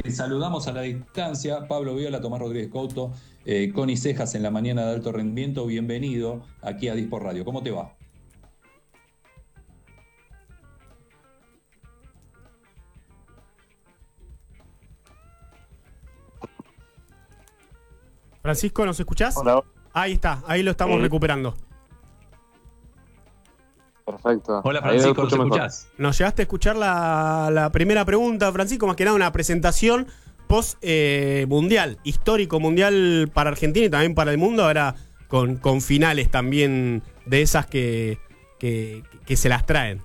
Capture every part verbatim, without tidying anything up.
Te saludamos a la distancia. Pablo Viola, Tomás Rodríguez Couto, eh, Connie Cejas en la mañana de alto rendimiento. Bienvenido aquí a Dispor Radio. ¿Cómo te va? Francisco, ¿nos escuchás? Hola. Ahí está, ahí lo estamos Sí. recuperando. Perfecto. Hola Ahí lo Francisco, ¿nos escucho mejor. escuchás? Nos llegaste a escuchar la, la primera pregunta, Francisco, más que nada una presentación post eh, mundial, histórico mundial para Argentina y también para el mundo, ahora con, con finales también de esas que, que, que se las traen.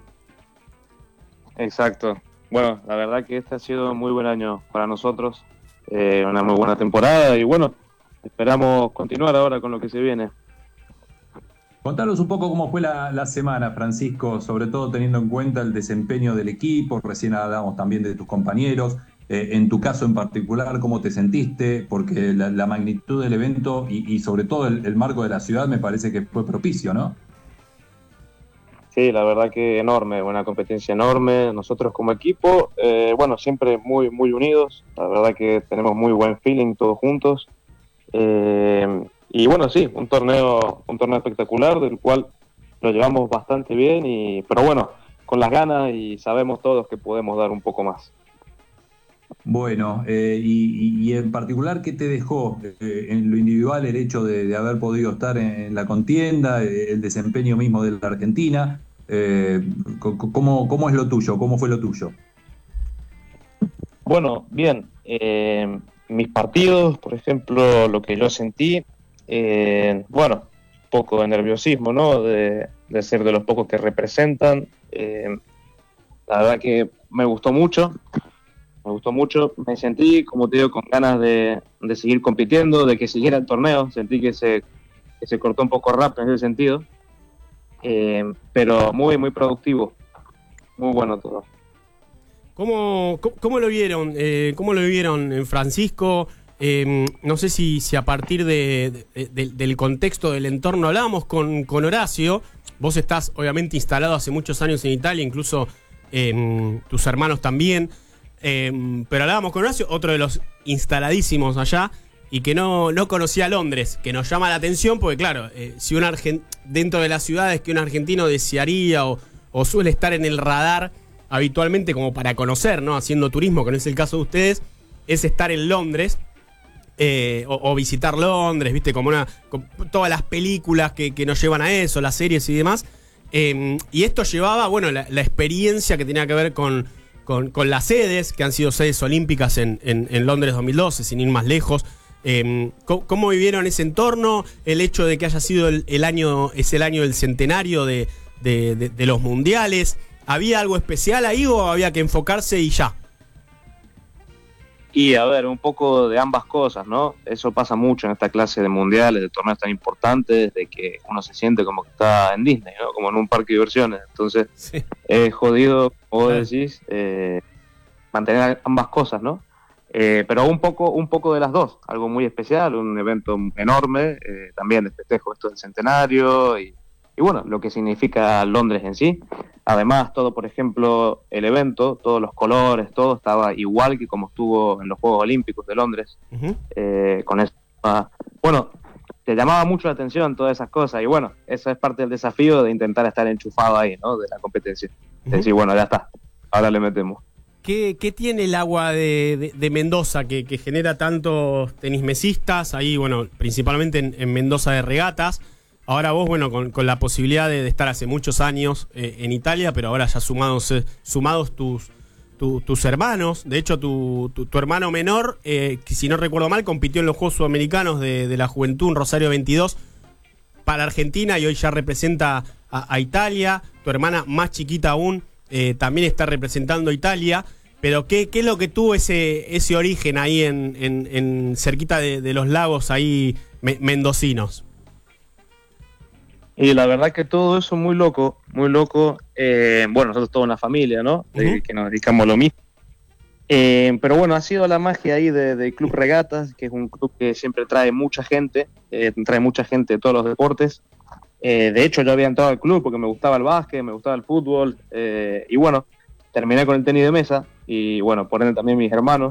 Exacto. Bueno, la verdad que este ha sido un muy buen año para nosotros, eh, una muy buena temporada y bueno, esperamos continuar ahora con lo que se viene. Contanos un poco cómo fue la, la semana, Francisco, sobre todo teniendo en cuenta el desempeño del equipo. Recién hablábamos también de tus compañeros. Eh, en tu caso en particular, ¿cómo te sentiste? Porque la, la magnitud del evento y, y sobre todo el, el marco de la ciudad me parece que fue propicio, ¿no? Sí, la verdad que enorme, una competencia enorme. Nosotros como equipo, eh, bueno, siempre muy muy unidos. La verdad que tenemos muy buen feeling todos juntos. Eh, y bueno, sí, un torneo, un torneo espectacular del cual lo llevamos bastante bien. Y, pero bueno, con las ganas y sabemos todos que podemos dar un poco más. Bueno, eh, y, y en particular, ¿qué te dejó eh, en lo individual el hecho de, de haber podido estar en, en la contienda, eh, el desempeño mismo de la Argentina? Eh, ¿cómo, ¿Cómo es lo tuyo? ¿Cómo fue lo tuyo? Bueno, bien, eh, mis partidos, por ejemplo, lo que yo sentí, eh, bueno, un poco de nerviosismo, ¿no? De, de ser de los pocos que representan. Eh, la verdad que me gustó mucho, me gustó mucho. Me sentí, como te digo, con ganas de, de seguir compitiendo, de que siguiera el torneo. Sentí que se, que se cortó un poco rápido en ese sentido, eh, pero muy, muy productivo, muy bueno todo. ¿Cómo, cómo, cómo lo vieron? Eh, ¿Cómo lo vieron en Francisco? Eh, no sé si, si a partir de, de, de, del contexto del entorno hablábamos con, con Horacio. Vos estás obviamente instalado hace muchos años en Italia, incluso eh, tus hermanos también. Eh, pero hablábamos con Horacio, otro de los instaladísimos allá, y que no, no conocía Londres, que nos llama la atención porque claro, eh, si un argent- dentro de las ciudades que un argentino desearía o, o suele estar en el radar habitualmente como para conocer, ¿no? Haciendo turismo, que no es el caso de ustedes, es estar en Londres eh, o, o visitar Londres, ¿viste? Como una, con todas las películas que, que nos llevan a eso, las series y demás. Eh, y esto llevaba, bueno, la, la experiencia que tenía que ver con, con, con las sedes, que han sido sedes olímpicas en, en, en Londres dos mil doce, sin ir más lejos. Eh, ¿cómo, ¿Cómo vivieron ese entorno? El hecho de que haya sido el, el año, es el año del centenario de, de, de, de los mundiales. ¿Había algo especial ahí o había que enfocarse y ya? Y a ver, un poco de ambas cosas, ¿no? Eso pasa mucho en esta clase de mundiales, de torneos tan importantes, de que uno se siente como que está en Disney, ¿no? Como en un parque de diversiones. Entonces, Sí. es jodido, como Claro. decís, eh, mantener ambas cosas, ¿no? Eh, pero un poco, un poco de las dos, algo muy especial, un evento enorme, eh, también de festejo esto del centenario y, y bueno, lo que significa Londres en sí. Además, todo, por ejemplo, el evento, todos los colores, todo estaba igual que como estuvo en los Juegos Olímpicos de Londres. Uh-huh. Eh, con eso, ah, bueno, te llamaba mucho la atención todas esas cosas y bueno, eso es parte del desafío de intentar estar enchufado ahí, ¿no? De la competencia. Uh-huh. De decir, bueno, ya está, ahora le metemos. ¿Qué, qué tiene el agua de, de, de Mendoza que, que genera tantos tenismesistas? Ahí, bueno, principalmente en, en Mendoza de regatas. Ahora vos, bueno, con, con la posibilidad de, de estar hace muchos años eh, en Italia, pero ahora ya sumados, eh, sumados tus, tu, tus hermanos. De hecho, tu, tu, tu hermano menor, eh, que si no recuerdo mal, compitió en los Juegos Sudamericanos de, de la Juventud en Rosario veintidós para Argentina y hoy ya representa a, a Italia. Tu hermana más chiquita aún eh, también está representando a Italia. Pero ¿qué, qué es lo que tuvo ese, ese origen ahí en, en, en cerquita de, de los lagos ahí me, mendocinos? Y la verdad que todo eso muy loco, muy loco. Eh, bueno, nosotros toda una familia, ¿no? De, Uh-huh. que nos dedicamos a lo mismo. Eh, pero bueno, ha sido la magia ahí de, de Club Regatas, que es un club que siempre trae mucha gente, eh, trae mucha gente de todos los deportes. Eh, de hecho, yo había entrado al club porque me gustaba el básquet, me gustaba el fútbol, eh, y bueno, terminé con el tenis de mesa, y bueno, por ende también mis hermanos.